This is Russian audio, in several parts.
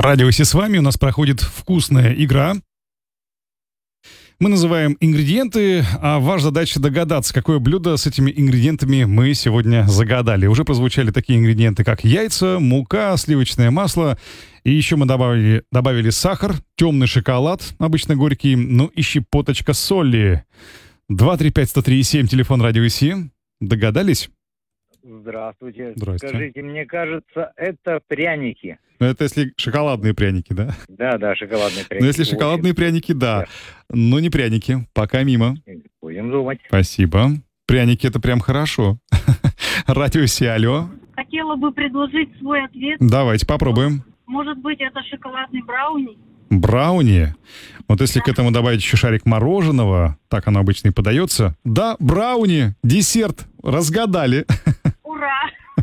Радио Си с вами. У нас проходит вкусная игра. Мы называем ингредиенты, а ваша задача догадаться, какое блюдо с этими ингредиентами мы сегодня загадали. Уже прозвучали такие ингредиенты, как яйца, мука, сливочное масло. И еще мы добавили сахар, темный шоколад, обычно горький, ну и щепоточка соли. 235-103-7, телефон Радио Си. Догадались? Здравствуйте. Здрасте. Скажите, мне кажется, это пряники. Это если шоколадные пряники, да? Да, шоколадные пряники. Ну, если шоколадные пряники, да. Но не пряники. Пока мимо. Будем думать. Спасибо. Пряники — это прям хорошо. Радио Си, алло. Хотела бы предложить свой ответ. Давайте попробуем. Может быть, это шоколадный брауни? Брауни? Вот если к этому добавить еще шарик мороженого, так оно обычно и подается. Да, брауни, десерт, разгадали. Ура!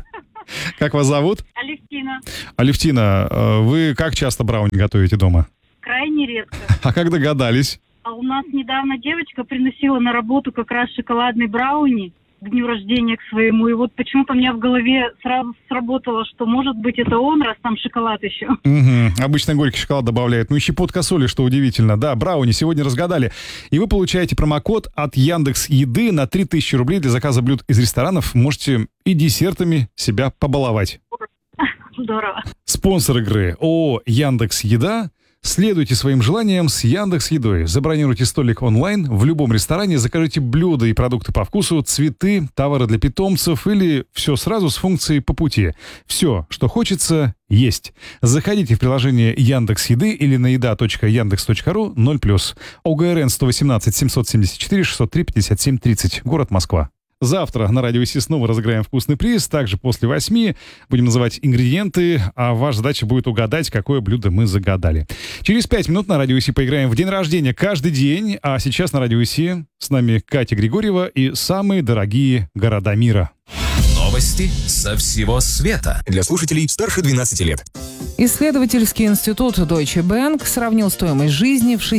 Как вас зовут? Алевтина. Алевтина, вы как часто брауни готовите дома? Крайне редко. А как догадались? А у нас недавно девочка приносила на работу как раз шоколадный брауни к дню рождения к своему. И вот почему-то у меня в голове сразу сработало, что может быть это он, раз там шоколад еще. Угу. Обычно горький шоколад добавляют. Ну и щепотка соли, что удивительно. Да, брауни сегодня разгадали. И вы получаете промокод от Яндекс.Еды на 3000 рублей для заказа блюд из ресторанов. Можете и десертами себя побаловать. Здорово. Спонсор игры ООО «Яндекс.Еда». Следуйте своим желаниям с Яндекс.Едой. Забронируйте столик онлайн в любом ресторане, закажите блюда и продукты по вкусу, цветы, товары для питомцев или все сразу с функцией «По пути». Все, что хочется, есть. Заходите в приложение Яндекс.Еды или на еда.яндекс.ру 0+. ОГРН 118 774 603 57 30. Город Москва. Завтра на Радио Си снова разыграем вкусный приз. Также после 8 будем называть ингредиенты, а ваша задача будет угадать, какое блюдо мы загадали. Через 5 минут на Радио Си поиграем в день рождения каждый день. А сейчас на Радио Си с нами Катя Григорьева и самые дорогие города мира. Новости со всего света. Для слушателей старше 12 лет. Исследовательский институт Deutsche Bank сравнил стоимость жизни в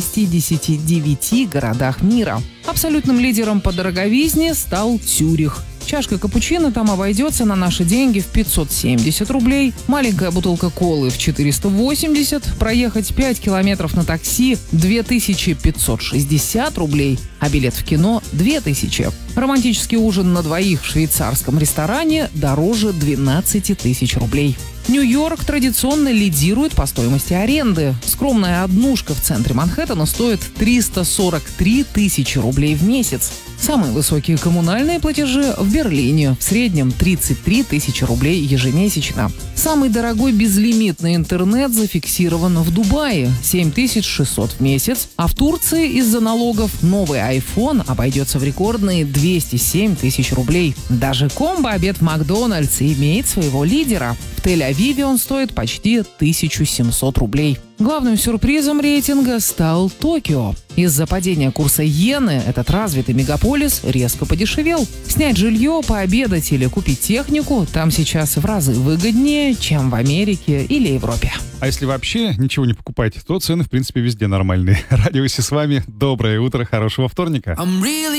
69 городах мира. Абсолютным лидером по дороговизне стал Цюрих. Чашка капучино там обойдется на наши деньги в 570 рублей, маленькая бутылка колы в 480, проехать 5 километров на такси – 2560 рублей, а билет в кино – 2000. Романтический ужин на двоих в швейцарском ресторане дороже 12 тысяч рублей. Нью-Йорк традиционно лидирует по стоимости аренды. Скромная однушка в центре Манхэттена стоит 343 тысячи рублей в месяц. Самые высокие коммунальные платежи в Берлине, в среднем 33 тысячи рублей ежемесячно. Самый дорогой безлимитный интернет зафиксирован в Дубае – 7600 в месяц, а в Турции из-за налогов новый iPhone обойдется в рекордные 207 тысяч рублей. Даже комбо-обед в Макдональдс имеет своего лидера. В Тель-Авиве он стоит почти 1700 рублей. Главным сюрпризом рейтинга стал Токио. Из-за падения курса иены этот развитый мегаполис резко подешевел. Снять жилье, пообедать или купить технику там сейчас в разы выгоднее, чем в Америке или Европе. А если вообще ничего не покупаете, то цены, в принципе, везде нормальные. Радио Си с вами. Доброе утро, хорошего вторника. I'm really